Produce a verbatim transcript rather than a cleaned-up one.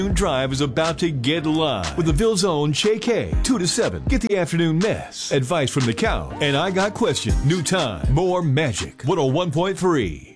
Drive is about to get live with the Ville's own Shay K. two to seven. Get the afternoon mess. Advice from the cow. And I got questions. New time. More magic. one oh one point three.